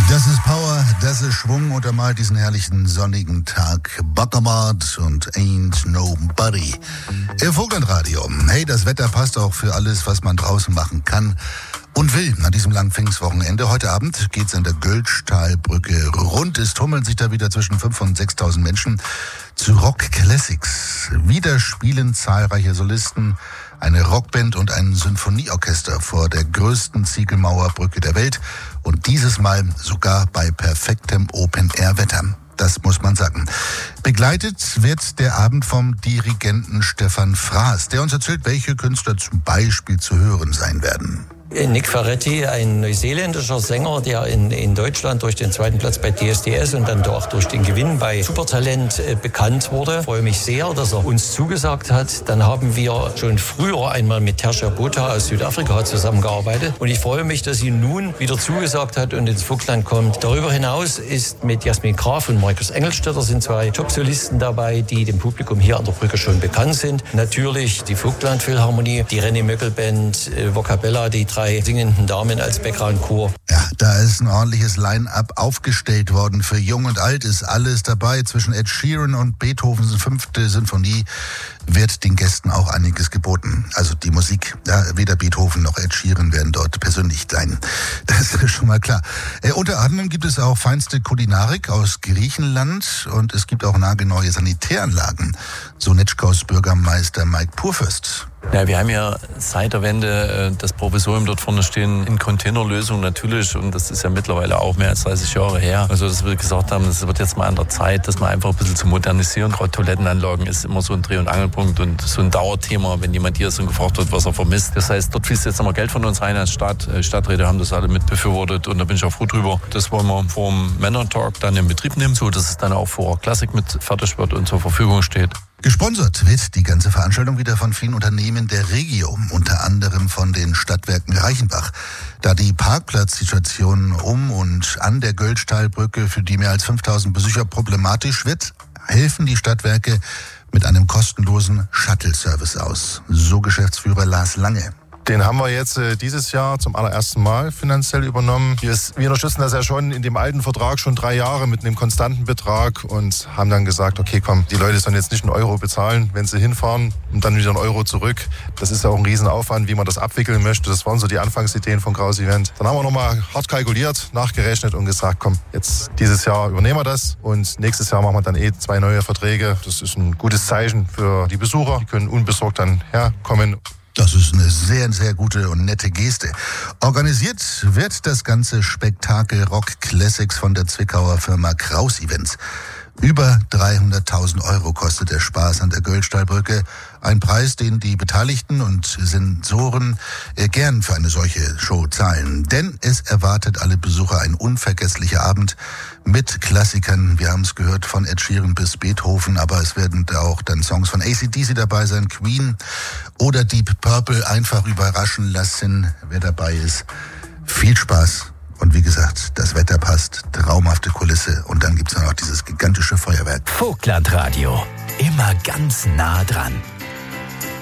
Das ist Power, das ist Schwung und einmal diesen herrlichen sonnigen Tag. Bockermord und Ain't Nobody. Im Vogtlandradio. Hey, das Wetter passt auch für alles, was man draußen machen kann und will an diesem langen Pfingstwochenende. Heute Abend geht's an der Göldstahlbrücke rund. Es tummeln sich da wieder zwischen 5.000 und 6.000 Menschen zu Rock Classics. Wieder spielen zahlreiche Solisten, eine Rockband und ein Sinfonieorchester vor der größten Ziegelmauerbrücke der Welt und dieses Mal sogar bei perfektem Open-Air-Wetter. Das muss man sagen. Begleitet wird der Abend vom Dirigenten Stefan Fraß, der uns erzählt, welche Künstler zum Beispiel zu hören sein werden. Nick Ferretti, ein neuseeländischer Sänger, der in Deutschland durch den zweiten Platz bei DSDS und dann auch durch den Gewinn bei Supertalent bekannt wurde. Ich freue mich sehr, dass er uns zugesagt hat. Dann haben wir schon früher einmal mit Tertia Botha aus Südafrika zusammengearbeitet. Und ich freue mich, dass sie nun wieder zugesagt hat und ins Vogtland kommt. Darüber hinaus ist mit Jasmin Graf und Markus Engelstetter sind zwei Top-Solisten dabei, die dem Publikum hier an der Brücke schon bekannt sind. Natürlich die Vogtland-Philharmonie, die René Möckel-Band, Vocabella, die drei singenden Damen als Background-Chor. Ja, da ist ein ordentliches Line-Up aufgestellt worden. Für Jung und Alt ist alles dabei. Zwischen Ed Sheeran und Beethovens 5. Sinfonie wird den Gästen auch einiges geboten. Also die Musik, ja, weder Beethoven noch Ed Sheeran werden dort persönlich sein. Das ist schon mal klar. Unter anderem gibt es auch feinste Kulinarik aus Griechenland und es gibt auch nagelneue Sanitäranlagen. So Netschkaus Bürgermeister Mike Purfürst. Ja, wir haben ja seit der Wende das Provisorium dort vorne stehen in Containerlösung natürlich und das ist ja mittlerweile auch mehr als 30 Jahre her. Also dass wir gesagt haben, es wird jetzt mal an der Zeit, das mal einfach ein bisschen zu modernisieren. Gerade Toilettenanlagen ist immer so ein Dreh- und Angelpunkt und so ein Dauerthema, wenn jemand hier ist und gefragt wird, was er vermisst. Das heißt, dort fließt jetzt nochmal Geld von uns rein als Stadt. Stadträte haben das alle mit befürwortet und da bin ich auch froh drüber. Das wollen wir vor dem Männertag dann in Betrieb nehmen, so dass es dann auch vor Klassik mit fertig wird und zur Verfügung steht. Gesponsert wird die ganze Veranstaltung wieder von vielen Unternehmen der Regio, unter anderem von den Stadtwerken Reichenbach. Da die Parkplatzsituation um und an der Göldstahlbrücke für die mehr als 5.000 Besucher problematisch wird, helfen die Stadtwerke mit einem kostenlosen Shuttle-Service aus. So Geschäftsführer Lars Lange. Den haben wir jetzt dieses Jahr zum allerersten Mal finanziell übernommen. Wir unterstützen das ja schon in dem alten Vertrag schon 3 Jahre mit einem konstanten Betrag und haben dann gesagt, okay, komm, die Leute sollen jetzt nicht einen Euro bezahlen, wenn sie hinfahren und dann wieder einen Euro zurück. Das ist ja auch ein Riesenaufwand, wie man das abwickeln möchte. Das waren so die Anfangsideen von Kraus Event. Dann haben wir nochmal hart kalkuliert, nachgerechnet und gesagt, komm, jetzt dieses Jahr übernehmen wir das und nächstes Jahr machen wir dann 2 neue Verträge. Das ist ein gutes Zeichen für die Besucher. Die können unbesorgt dann herkommen. Das ist eine sehr, sehr gute und nette Geste. Organisiert wird das ganze Spektakel Rock Classics von der Zwickauer Firma Kraus Events. Über 300.000 Euro kostet der Spaß an der Göldstahlbrücke. Ein Preis, den die Beteiligten und Sensoren gern für eine solche Show zahlen. Denn es erwartet alle Besucher ein unvergesslicher Abend mit Klassikern. Wir haben es gehört, von Ed Sheeran bis Beethoven, aber es werden da auch dann Songs von AC/DC dabei sein, Queen oder Deep Purple. Einfach überraschen lassen, wer dabei ist. Viel Spaß. Und wie gesagt, das Wetter passt, traumhafte Kulisse und dann gibt's dann auch dieses gigantische Feuerwerk. Vogtlandradio, immer ganz nah dran.